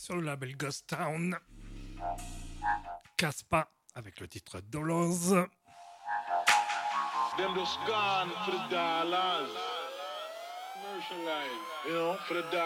sur le label Ghost Town. Caspa avec le titre Dollars. Them just gone for the dollars. Commercialize, you know, for the dollars.